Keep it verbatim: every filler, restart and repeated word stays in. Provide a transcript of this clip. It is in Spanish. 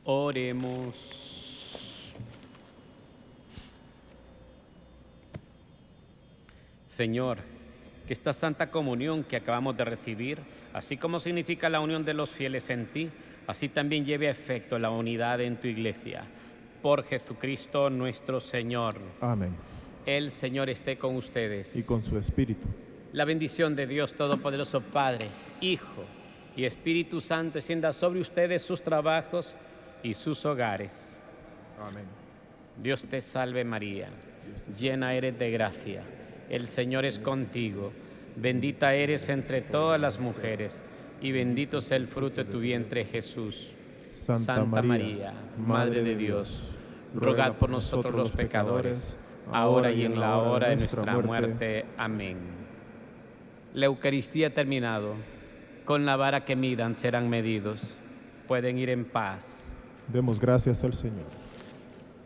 Oremos. Señor, que esta Santa Comunión que acabamos de recibir, así como significa la unión de los fieles en ti, así también lleve a efecto la unidad en tu Iglesia. Por Jesucristo nuestro Señor. Amén. El Señor esté con ustedes. Y con su espíritu. La bendición de Dios Todopoderoso, Padre, Hijo y Espíritu Santo, descienda sobre ustedes, sus trabajos y sus hogares. Amén. Dios te salve María, llena eres de gracia, el Señor es contigo, bendita eres entre todas las mujeres, y bendito es el fruto de tu vientre Jesús. Santa, Santa María, María, Madre de Dios, rogad por nosotros los pecadores, ahora y en la hora de nuestra muerte. Amén. La Eucaristía ha terminado. Con la vara que midan serán medidos. Pueden ir en paz. Demos gracias al Señor.